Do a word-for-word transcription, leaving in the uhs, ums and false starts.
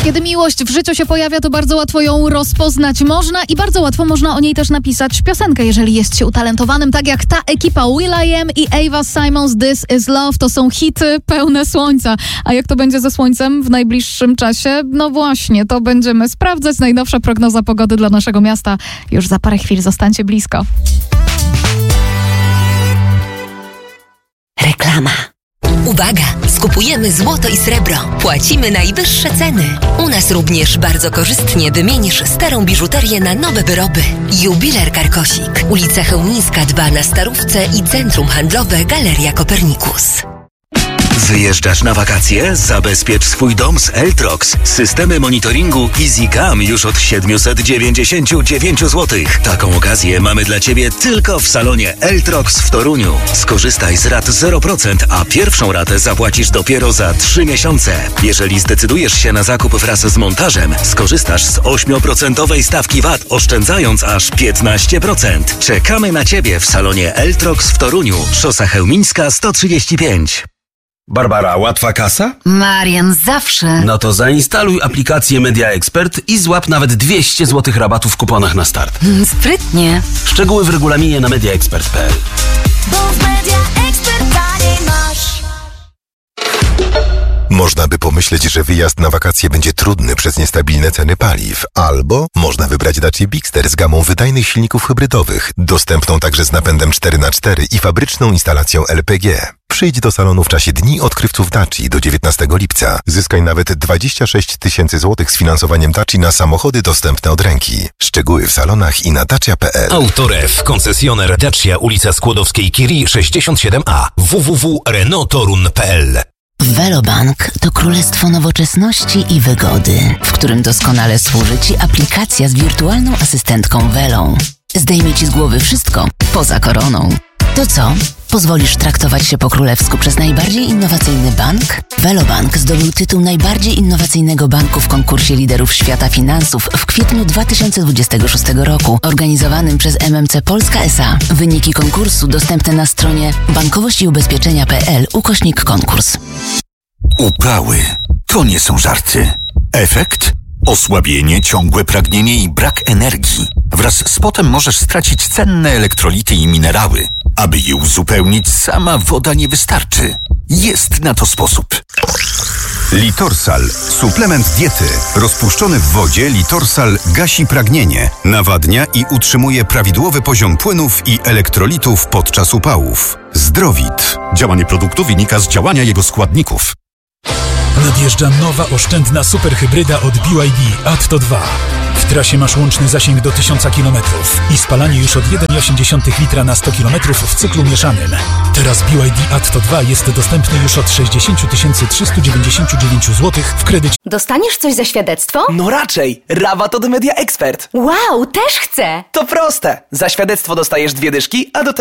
Kiedy miłość w życiu się pojawia, to bardzo łatwo ją rozpoznać można i bardzo łatwo można o niej też napisać piosenkę, jeżeli jest się utalentowanym, tak jak ta ekipa will.i.am i Ava Simons. This is Love to są hity pełne słońca. A jak to będzie ze słońcem w najbliższym czasie? No właśnie, to będziemy sprawdzać. Najnowsza prognoza pogody dla naszego miasta już za parę chwil. Zostańcie blisko. Reklama. Uwaga! Skupujemy złoto i srebro. Płacimy najwyższe ceny. U nas również bardzo korzystnie wymienisz starą biżuterię na nowe wyroby. Jubiler Karkosik. Ulica Chełmińska dwa na Starówce i Centrum Handlowe Galeria Kopernikus. Wyjeżdżasz na wakacje? Zabezpiecz swój dom z Eltrox. Systemy monitoringu EasyCam już od siedemset dziewięćdziesiąt dziewięć złotych. Taką okazję mamy dla Ciebie tylko w salonie Eltrox w Toruniu. Skorzystaj z rat zero procent, a pierwszą ratę zapłacisz dopiero za trzy miesiące. Jeżeli zdecydujesz się na zakup wraz z montażem, skorzystasz z osiem procent stawki V A T, oszczędzając aż piętnaście procent. Czekamy na Ciebie w salonie Eltrox w Toruniu. Szosa Chełmińska sto trzydzieści pięć. Barbara, łatwa kasa? Marian, zawsze. No to zainstaluj aplikację Media Expert i złap nawet dwieście złotych rabatu w kuponach na start. Mm, sprytnie. Szczegóły w regulaminie na mediaexpert kropka p l. Bo w Media Expert taniej masz. Można by pomyśleć, że wyjazd na wakacje będzie trudny przez niestabilne ceny paliw. Albo można wybrać Dacia Bigster z gamą wydajnych silników hybrydowych, dostępną także z napędem cztery na cztery i fabryczną instalacją L P G. Przyjdź do salonu w czasie Dni Odkrywców Daci do dziewiętnastego lipca. Zyskaj nawet dwadzieścia sześć tysięcy złotych z finansowaniem Daci na samochody dostępne od ręki. Szczegóły w salonach i na dacia kropka p l. Autorew, koncesjoner Dacia, ulica Skłodowskiej-Curie sześćdziesiąt siedem a, w w w kropka renault torun kropka p l. Velobank to królestwo nowoczesności i wygody, w którym doskonale służy Ci aplikacja z wirtualną asystentką Velą. Zdejmie Ci z głowy wszystko poza koroną. To co? Pozwolisz traktować się po królewsku przez najbardziej innowacyjny bank? Velobank zdobył tytuł najbardziej innowacyjnego banku w konkursie liderów świata finansów w kwietniu dwa tysiące dwudziestego szóstego roku, organizowanym przez M M C Polska S A. Wyniki konkursu dostępne na stronie bankowość i ubezpieczenia kropka p l ukośnik konkurs. Uprały to nie są żarty. Efekt? Osłabienie, ciągłe pragnienie i brak energii. Wraz z potem możesz stracić cenne elektrolity i minerały. Aby je uzupełnić, sama woda nie wystarczy. Jest na to sposób. Litorsal. Suplement diety. Rozpuszczony w wodzie Litorsal gasi pragnienie, nawadnia i utrzymuje prawidłowy poziom płynów i elektrolitów podczas upałów. Zdrowit. Działanie produktu wynika z działania jego składników. Nadjeżdża nowa oszczędna superhybryda od B Y D Atto dwa. W trasie masz łączny zasięg do tysiąc kilometrów i spalanie już od jeden przecinek osiem litra na sto kilometrów w cyklu mieszanym. Teraz B Y D Atto dwa jest dostępny już od sześćdziesiąt tysięcy trzysta dziewięćdziesiąt dziewięć złotych w kredycie. Dostaniesz coś za świadectwo? No raczej! Rabat od Media Expert. Wow, też chcę! To proste! Za świadectwo dostajesz dwie dyszki, a do